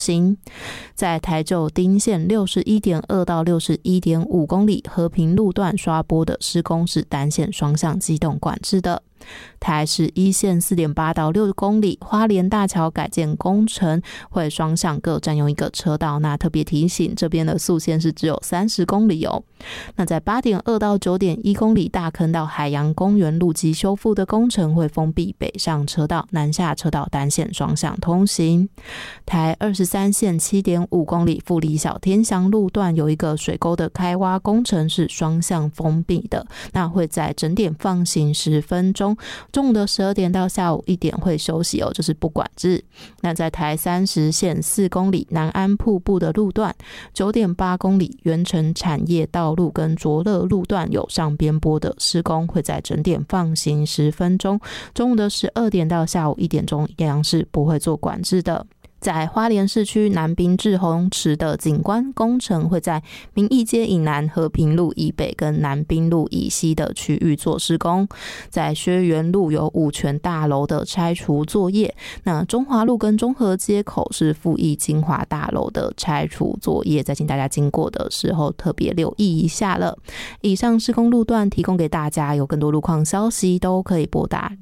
行。在台九丁线 61.2 到 61.5 公里和平路段刷拨的施工是单线双向机动管制的。台十一线 4.8 到6公里花莲大桥改建工程会双向各占用一个车道，那特别提醒这边的速限是只有30公里哦。那在 8.2 到 9.1 公里大坑到海洋公园路基修复的工程会封闭北上车道，南下车道单线双向通行。台23线 7.5 公里富里小天祥路段有一个水沟的开挖工程是双向封闭的，那会在整点放行10分钟，中午的12点到下午1点会休息哦，这是不管制。那在台30线4公里南安瀑布的路段 9.8 公里原城产业道路跟卓乐路段有上边坡的施工，会在整点放行10分钟，中午的12点到下午1点钟一样是不会做管制的。在花莲市区南滨志洪池的景观工程会在民义街以南、和平路以北跟南滨路以西的区域做施工。在薛园路有五权大楼的拆除作业，那中华路跟中和街口是富义金华大楼的拆除作业，再请大家经过的时候特别留意一下了。以上施工路段提供给大家，有更多路况消息都可以拨打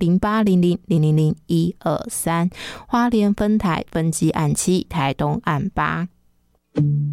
0800000123花莲分台分机案7台东案8。